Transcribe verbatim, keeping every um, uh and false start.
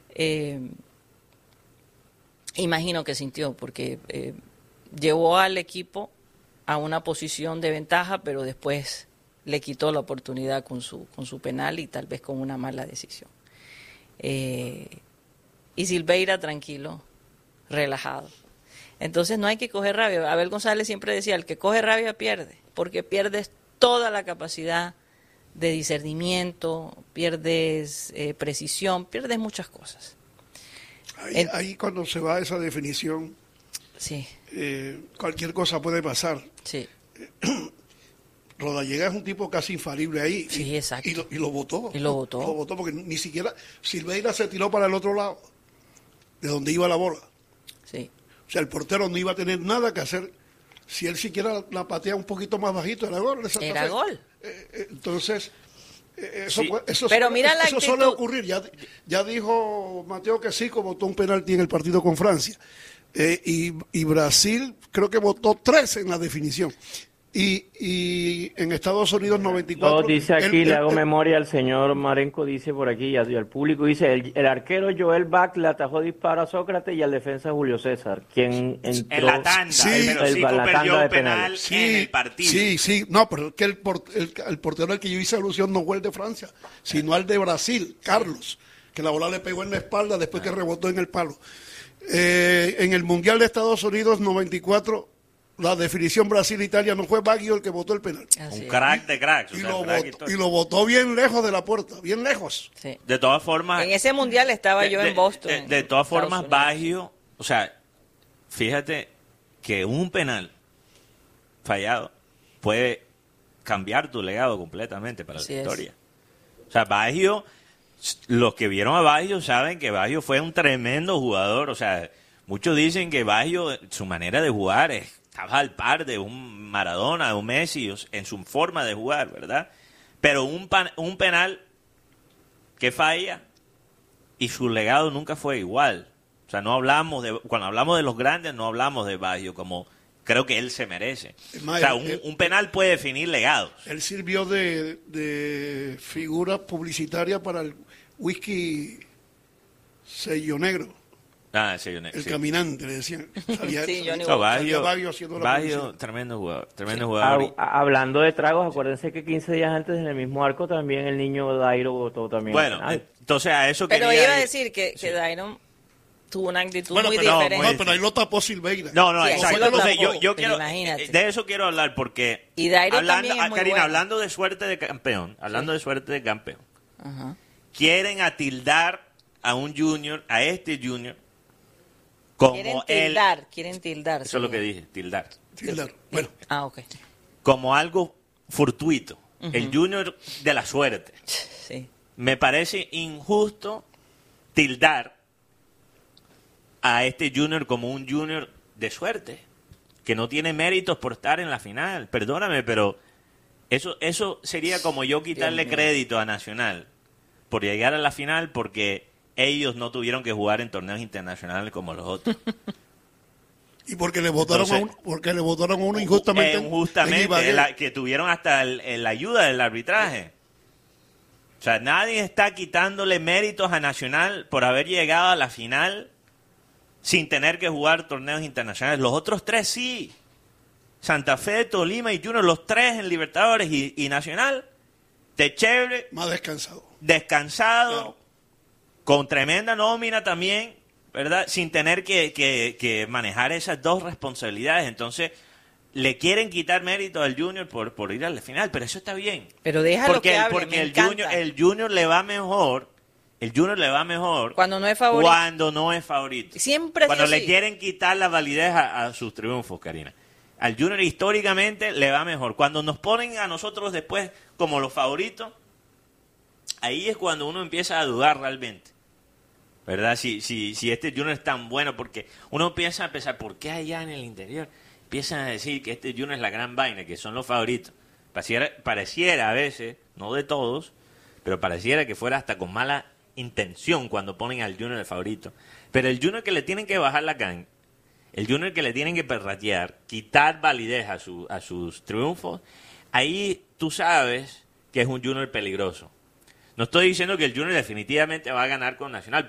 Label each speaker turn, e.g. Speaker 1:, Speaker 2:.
Speaker 1: Eh, imagino que sintió, porque eh, llevó al equipo a una posición de ventaja, pero después le quitó la oportunidad con su, con su penal y tal vez con una mala decisión. Eh, y Silveira tranquilo, relajado. Entonces no hay que coger rabia. Abel González siempre decía, el que coge rabia pierde, porque pierdes toda la capacidad de discernimiento, pierdes eh, precisión, pierdes muchas cosas.
Speaker 2: Ahí,
Speaker 1: En...
Speaker 2: ahí cuando se va esa definición,
Speaker 1: sí.
Speaker 2: eh, cualquier cosa puede pasar.
Speaker 1: Sí.
Speaker 2: Rodallega es un tipo casi infalible ahí.
Speaker 1: Sí,
Speaker 2: y,
Speaker 1: exacto.
Speaker 2: Y lo, y lo votó.
Speaker 1: Y lo votó.
Speaker 2: Lo votó porque ni siquiera Silveira se tiró para el otro lado, de donde iba la bola.
Speaker 1: Sí.
Speaker 2: O sea, el portero no iba a tener nada que hacer. Si él siquiera la patea un poquito más bajito, era gol.
Speaker 1: Era gol.
Speaker 2: Eh, eh, entonces, eh, eso,
Speaker 1: sí.
Speaker 2: eso,
Speaker 1: Pero
Speaker 2: suele,
Speaker 1: mira la
Speaker 2: eso
Speaker 1: actitud...
Speaker 2: suele ocurrir. Ya, ya dijo Mateo que sí, como votó un penalti en el partido con Francia. Eh, y, y Brasil creo que votó tres en la definición. Y, y en Estados Unidos noventa y cuatro.
Speaker 3: No, dice aquí,
Speaker 2: el,
Speaker 3: le
Speaker 2: el,
Speaker 3: hago
Speaker 2: el,
Speaker 3: memoria al señor Marenco, dice por aquí, y al público, dice, el, el arquero Joel Bach le atajó disparo a Sócrates y al defensa Julio César, quien entró
Speaker 4: en la tanda,
Speaker 2: sí,
Speaker 4: pero
Speaker 3: el,
Speaker 4: sí
Speaker 3: la
Speaker 4: perdió
Speaker 3: tanda
Speaker 4: un
Speaker 3: de
Speaker 4: penal
Speaker 3: penales.
Speaker 2: sí,
Speaker 4: en el partido.
Speaker 2: Sí, sí, no, pero es que el, port, el, el portero al que yo hice alusión no fue el de Francia, sino al de Brasil, Carlos, que la bola le pegó en la espalda después que rebotó en el palo. Eh, en el Mundial de Estados Unidos noventa y cuatro, la definición Brasil-Italia no fue Baggio el que votó el penal.
Speaker 4: Así un crack de cracks.
Speaker 2: Y,
Speaker 4: o sea,
Speaker 2: lo
Speaker 4: crack
Speaker 2: votó, y lo votó bien lejos de la puerta, bien lejos.
Speaker 1: Sí.
Speaker 4: De todas formas...
Speaker 1: En ese mundial estaba
Speaker 4: de,
Speaker 1: yo
Speaker 4: de,
Speaker 1: en Boston.
Speaker 4: De, de, de todas formas, Baggio, o sea, fíjate que un penal fallado puede cambiar tu legado completamente para
Speaker 1: Así
Speaker 4: la
Speaker 1: es.
Speaker 4: historia. O sea, Baggio, los que vieron a Baggio saben que Baggio fue un tremendo jugador. O sea, muchos dicen que Baggio, su manera de jugar es estaba al par de un Maradona, de un Messi, en su forma de jugar, ¿verdad? Pero un, pan, un penal que falla y su legado nunca fue igual. O sea, no hablamos de, cuando hablamos de los grandes, no hablamos de Baggio como creo que él se merece.
Speaker 2: Más,
Speaker 4: o sea, un,
Speaker 2: él,
Speaker 4: un penal puede definir legados.
Speaker 2: Él sirvió de, de figura publicitaria para el whisky sello negro.
Speaker 4: Ah, sí, el
Speaker 2: sí.
Speaker 4: caminante,
Speaker 2: le decían. Salía,
Speaker 1: sí,
Speaker 2: salía,
Speaker 1: no,
Speaker 4: Baggio,
Speaker 2: Baggio haciendo la
Speaker 4: Baggio, tremendo jugador, tremendo
Speaker 3: Sí.
Speaker 4: jugador.
Speaker 3: Ha, hablando de tragos, acuérdense que quince días antes en el mismo arco también el niño Dairo votó también.
Speaker 4: Bueno, entonces a eso
Speaker 1: pero
Speaker 4: quería
Speaker 1: iba a
Speaker 4: ir.
Speaker 1: decir que, que sí. Dairon tuvo una actitud
Speaker 2: bueno,
Speaker 1: muy
Speaker 2: pero,
Speaker 1: diferente.
Speaker 2: No, pero ahí lo tapó Silveira.
Speaker 4: No, no,
Speaker 1: sí,
Speaker 4: exacto. Entonces yo, yo quiero,
Speaker 1: imagínate.
Speaker 4: de eso quiero hablar porque
Speaker 1: y Dairo
Speaker 4: hablando,
Speaker 1: también es muy
Speaker 4: Karina,
Speaker 1: bueno.
Speaker 4: hablando de suerte de campeón, hablando sí. de suerte de campeón,
Speaker 1: uh-huh.
Speaker 4: quieren atildar a un junior, a este junior, como
Speaker 1: quieren tildar,
Speaker 4: él,
Speaker 1: quieren tildar.
Speaker 4: Eso es lo que dije, tildar.
Speaker 2: Tildar, bueno.
Speaker 1: Ah, ok.
Speaker 4: Como algo fortuito, uh-huh. el junior de la suerte.
Speaker 1: Sí.
Speaker 4: Me parece injusto tildar a este junior como un junior de suerte, que no tiene méritos por estar en la final. Perdóname, pero eso, eso sería como yo quitarle crédito a Nacional por llegar a la final porque ellos no tuvieron que jugar en torneos internacionales como los otros.
Speaker 2: Y porque le votaron Entonces, a uno, porque le votaron a uno injustamente.
Speaker 4: Eh, injustamente, en la, que tuvieron hasta el, el, la ayuda del arbitraje. O sea, nadie está quitándole méritos a Nacional por haber llegado a la final sin tener que jugar torneos internacionales. Los otros tres sí. Santa Fe, Tolima y Junior, los tres en Libertadores y, y Nacional, de chévere.
Speaker 2: Más descansado.
Speaker 4: Descansado,
Speaker 2: claro.
Speaker 4: Con tremenda nómina también, ¿verdad? Sin tener que, que, que manejar esas dos responsabilidades. Entonces, le quieren quitar mérito al Junior por, por ir a la final, pero eso está bien.
Speaker 1: Pero déjalo
Speaker 4: porque,
Speaker 1: que hable,
Speaker 4: Porque
Speaker 1: me
Speaker 4: el
Speaker 1: encanta.
Speaker 4: Junior, el Junior le va mejor, el Junior le va mejor
Speaker 1: cuando no es favorito.
Speaker 4: Cuando no es favorito.
Speaker 1: Siempre
Speaker 4: Cuando le
Speaker 1: sí.
Speaker 4: quieren quitar la validez a, a sus triunfos, Karina. Al Junior históricamente le va mejor. Cuando nos ponen a nosotros después como los favoritos, ahí es cuando uno empieza a dudar realmente. ¿Verdad? Si, si, si este Junior es tan bueno, porque uno empieza a pensar, ¿por qué allá en el interior empiezan a decir que este Junior es la gran vaina, que son los favoritos? Pareciera, pareciera a veces, no de todos, pero pareciera que fuera hasta con mala intención cuando ponen al Junior de favorito. Pero el Junior que le tienen que bajar la can, el Junior que le tienen que perratear, quitar validez a, su, a sus triunfos, ahí tú sabes que es un Junior peligroso. No estoy diciendo que el Junior definitivamente va a ganar con Nacional,